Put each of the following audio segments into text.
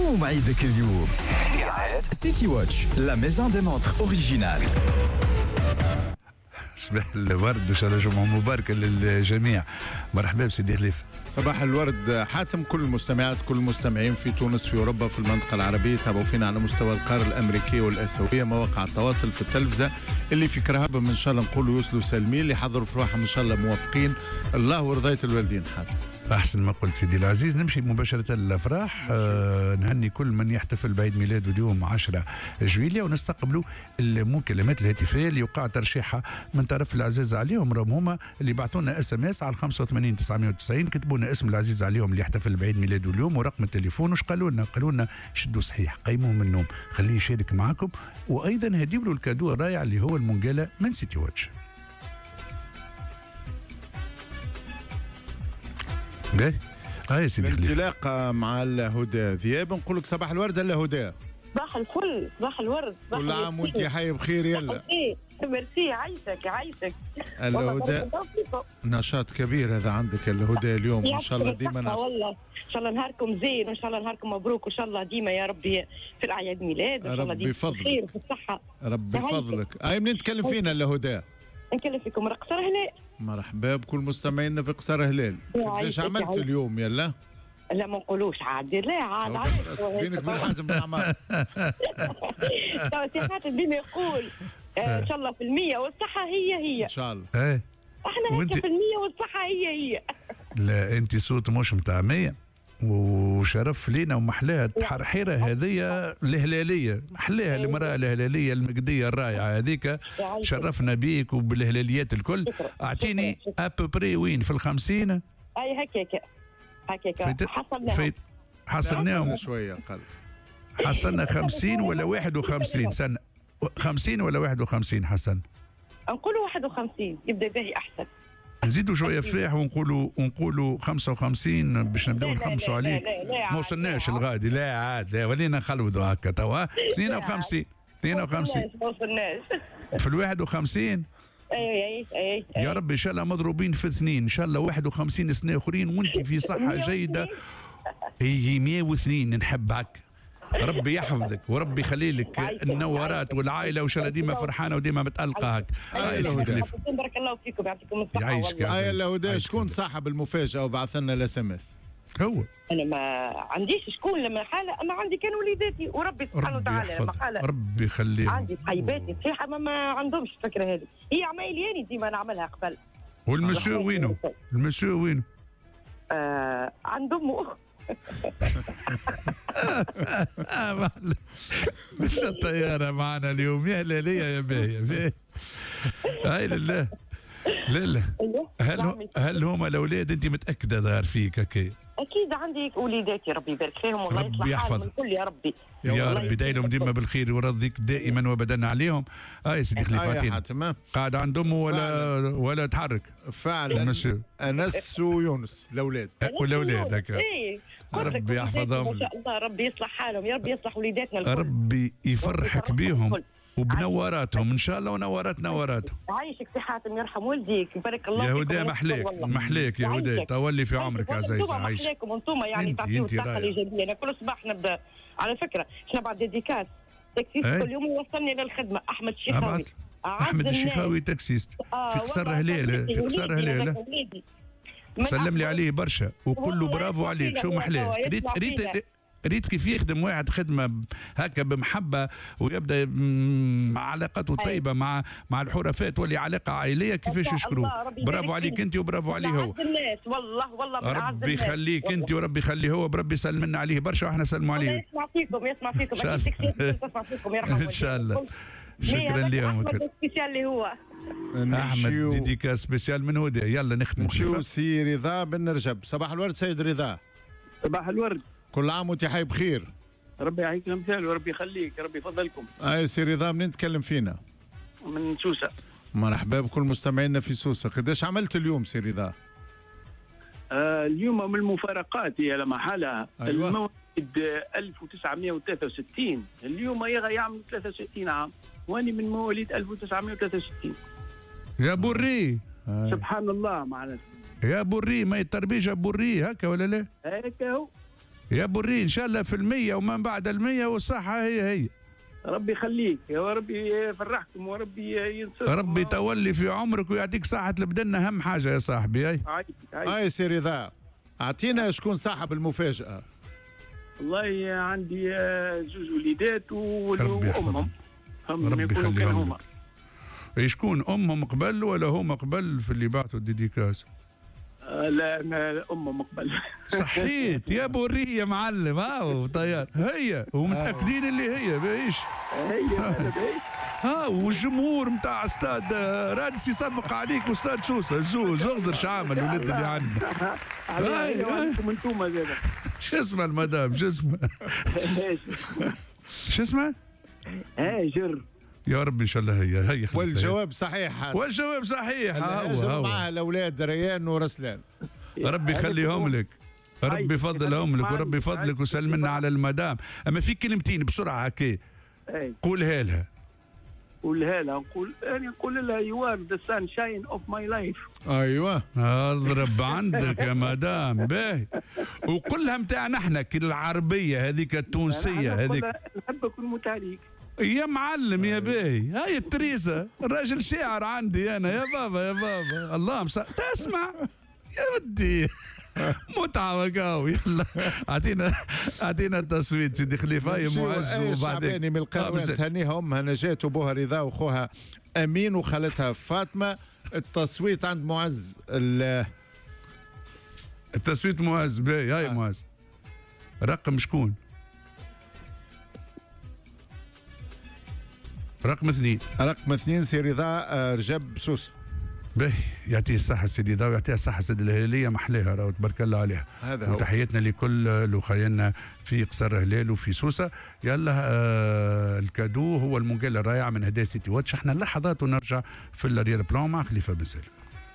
يوم عيدك اليوم. سيتي واتش لا ميزون دي مونتر اوريجينال. صباح الورد وان شاء الله جمعة مباركة للجميع. مرحبا بسيدي خليفة. صباح الورد حاتم. كل المستمعات كل المستمعين في تونس في أوروبا في المنطقة العربية تابعوا فينا على مستوى القارة الأمريكية والآسيوية، مواقع التواصل في التلفزة اللي في كرهبة إن شاء الله نقولوا يوصلوا سالمين، اللي حضروا في روحهم إن شاء الله موافقين الله ورضاية الوالدين. حاتم أحسن ما قلت سيدي العزيز. نمشي مباشرة للأفراح. نهني كل من يحتفل بعيد ميلاده اليوم 10 جويلية، ونستقبلوا المكالمات الهاتفية اللي يوقع ترشيحها من طرف العزيز عليهم. راهم هما اللي بعثونا SMS على 85 990 كتبوا لنا اسم العزيز عليهم اللي يحتفل بعيد ميلاده اليوم ورقم التليفون. وش قالوا لنا؟ قالوا لنا شدوا صحيح، قيموه من النوم، خليه يشارك معكم، وأيضا هديوا له الكادو الرائع اللي هو المنقالة من سيتي واتش. باهي سيدي الانطلاقة مع الهدى ذياب. نقول لك صباح الورد. هلا هدى صباح الفل، صباح الورد. كل عام وانت حي بخير. يلا ميرسي. عايشك الهدى. نشاط كبير هذا عندك الهدى اليوم. ان شاء الله ديما والله ان شاء الله نهاركم زين، وان شا الله نهاركم مبروك، وان شاء الله ديما يا ربي في الاعياد ميلاد، ان شاء الله ديما بخير وفي الصحه. ربي بفضلك. اي منين نتكلم فينا الهدى؟ نكلم فيكم قصر هلال. مرحبا بكل مستمعينا في قصر هلال. قداش عملت اليوم؟ يلا لا ما نقولوش عاد. لا عاد بينك وبين حاتم بن عمار. سي حاتم بما يقول ان شاء الله في المية والصحة هي ان شاء الله. احنا هكا في المية والصحة هي. لا انت صوت مش متاع 100 وشرف لينا ومحلاها التحرحيرة هذه الهلالية، محلاها المرأة الهلالية المجدية الرائعة هذيك. شرفنا بيك وبالهلاليات الكل. اعطيني ابوبري وين في ال50؟ اي هكاك حصلناهم شوية اقل. حصلنا 50 ولا 51 سنة؟ 50 ولا 51 حسن؟ نقولوا 51 يبدا باهي احسن. نزيدوا شويه فلاح ونقولوا 55 باش نبداو نخمسوا عليك. ما وصلناش الغادي. لا عاد لا ولينا نخلودوا هكا توا. 52 ما وصلناش في ال 51. اي يا رب ان شاء الله مضروبين في اثنين، ان شاء الله 51 سنه اخرين وانت في صحه جيده. هي 102. نحبك، ربي يحفظك وربي يخلي لك النورات والعائله، وان شاء الله ديما فرحانه وديما متالقه هك. بارك الله فيكم يعطيكم الصحه. يعيشك. يا هدى شكون صاحب المفاجاه وبعث لنا الاس ام اس؟ هو انا ما عنديش شكون لما حاله، اما عندي كان وليداتي وربي سبحانه وتعالى حاله. ربي يخليهم. عندي حبيباتي صحيح ما عندهمش الفكره هذه. هي عمايلياني ديما نعملها قبل. والمسيو وينه؟ المسيو وينه؟ عند امه. مش الطيارة معنا اليوم. يا هلالية يا باهية. هاي لله. لا هل هما الأولاد أنت متأكدة ظهر فيك هكي؟ أكيد عندي وليداتي ربي يبارك فيهم والله يصلح حالهم الكل يا ربي. يا ربي دايلهم ديما بالخير ويرضيك دائما وابدا عليهم. يا سيدي خليفاتين قاعد عند امه ولا تحرك فعلا. انس ويونس الاولاد والاولاد هكا. ربي يحفظهم. ما شاء الله ربي يصلح حالهم يا ربي يصلح وليداتنا الكل. ربي يفرحك بهم وبنوراتهم ان شاء الله ونوراتهم. عايشك سي حاتم يرحم والديك يبارك الله. يا هدى محليك يا هدى تولي في عمرك عزيزة. عايش محليكم انتم يعني تعطيوا الطاقه الايجابيه. انا كل صباح نبدا على فكره باش نبعث ديديكاس تاكسيست كل يوم يوصلني للخدمه. احمد الشيخاوي. احمد الشيخاوي تاكسيست في قصر هلال. سلم لي عليه برشا وقول له برافو عليك. شو محلاه. ريت كيف يخدم واحد خدمه هكا بمحبه ويبدا علاقته طيبه مع الحرفاء تولي علاقه عائليه كيفاش يشكروه. برافو عليك انت وبرافو عليه هو. والله ربي يخليك انت وربي يخليه هو. بربي يسلمنا عليه برشا واحنا نسلموا عليه. يسمع فيكم ان شاء الله. شكرا لهم. احمد سبيسيال اللي هو احمد ديديكا سبيسيال من هدى. يلا نختم. نمشيو سي رضا بن رجب. صباح الورد سيد رضا. صباح الورد. كل عام وانت حي بخير. ربي يعيك الامثال وربي يخليك ربي يفضلكم. سي رضا منين تكلم فينا؟ من سوسه. مرحبا بكل مستمعينا في سوسه. قداش عملت اليوم سي رضا؟ اليوم من المفارقات هي لا محاله. أيوة. المولد 1963 اليوم يعمل 63 عام واني من مواليد 1963. يا بوري سبحان الله معنا. يا بوري ما التربيجه بوري هكا ولا لا؟ هكا هو يا بري ان شاء الله في 100 ومن بعد 100 والصحه هي. ربي يخليك يا ربي، يفرحكم وربي ينصركم. ربي تولي في عمرك ويعطيك صحة البدن، أهم حاجة يا صاحبي. هاي سي رضا، أعطينا شكون صاحب المفاجأة. والله عندي زوج وليدات وأمهم. ربي يخليهم. شكون أمهم قبل ولا هم قبل في اللي بعثوا الديديكاس؟ لا أنا أمهم قبل. صحيت يا بوري يا معلم. طيار هي ومتأكدين اللي هي بايش؟ هي والجمهور نتاع استاد رادس يصفق عليك واستاد سوسه زغزر شعامل الولد اللي عندنا. عليكم انتوما زاده. شو اسمها المدام؟ شو اسمها؟ شو اسمها؟ هاجر. يا رب ان شاء الله هي والجواب صحيح. والجواب صحيح. هاجر معها الاولاد ريان ورسلان. ربي يخليهم لك، ربي يفضلهم لك وربي يفضلك وسلمنا على المدام. اما في كلمتين بسرعه هكا قولها لها. نقول لها you are the sunshine of my life. ايوه اضرب عندك يا مدام. باهي وقول لها نتاعنا احنا العربيه هذيك التونسيه هذيك. نحبك ونموت عليك يا معلم يا باهي. هاي التريسة الراجل شاعر عندي انا. يا بابا الله تسمع يا ودي متعة وقاو. يلا اعطينا التصويت سيدي خليفه. يا معز وبعدين من القنوات تهنيها امها نجاة وبوها رضا واخوها امين وخالتها فاطمه. التصويت عند معز. التصويت معز. باهي هاي معز. رقم شكون؟ رقم 2. رقم 2 سي رضا رجب سوسه. باهي يعطيه الصحة سيدي رضا ويعطيها الصحة سيدي الهلالية محلاها راهو تبارك الله عليها. هذا وتحياتنا لكل لخيالنا في قصر هلال وفي سوسة. يلا الكادو هو المنقل الرائع من هدايا سيتي واتش. احنا لحظات ونرجع في الريال بلان مع خليفة بن سالم.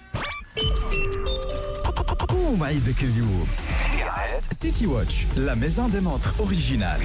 قوم عيدك اليوم. سيتي واتش لا ميزون دي مونتر اوريجينال.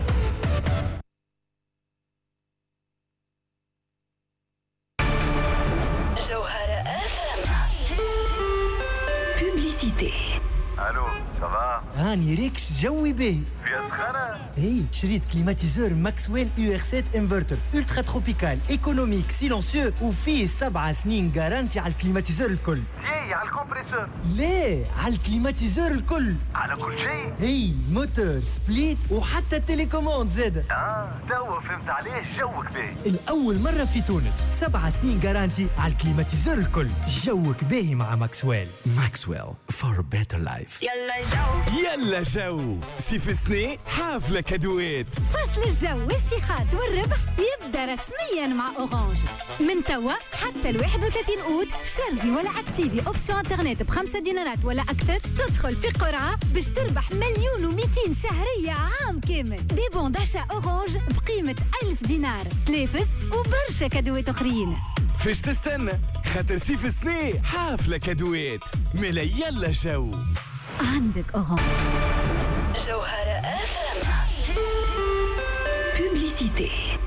الو صافا؟ هاني ريكس جوي باهي. فيها سخانة؟ هي شريت كليماتيزور ماكسويل UR7 انفرتر الترا تروبيكال ايكونوميك سيلونسيو وفيه 7 سنين جارانتي على الكليماتيزور الكل. ياي على الكمبريسور؟ ليه على الكليماتيزور الكل. على كل شيء؟ هي موتور سبليت وحتى التليكوموند زاده. توا فهمت عليه جوك باهي. الأول مرة في تونس 7 سنين جارانتي على الكليماتيزور الكل. جوك باهي مع ماكسويل. ماكسويل for a better life. يلا جو سيف سني حافلة كادوات. فصل الجو والشيخات والربح يبدأ رسميا مع أورانج من توا حتى 31 أوت. شارجي ولا اكتيفي أوبسيون انترنت ب5 دينارات ولا أكثر تدخل في قرعة باش تربح 1,200,000 شهرية عام كامل. دي بون داشا أورانج بقيمة 1000 دينار تلافز وبرشا كادوات أخرين. فاش تستنى خاطر سيف سني حافلة كادوات ملا. يلا جو عندك أورانج. جوهرة FM. Publicité.